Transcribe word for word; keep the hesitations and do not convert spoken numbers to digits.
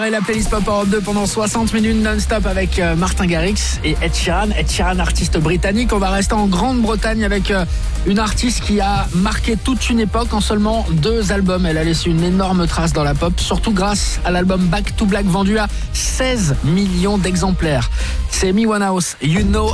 Et la playlist Pop Europe deux pendant soixante minutes non-stop avec euh, Martin Garrix et Ed Sheeran. Ed Sheeran, artiste britannique. On va rester en Grande-Bretagne avec euh, une artiste qui a marqué toute une époque en seulement deux albums. Elle a laissé une énorme trace dans la pop, surtout grâce à l'album Back to Black vendu à seize millions d'exemplaires. C'est Amy Winehouse, You Know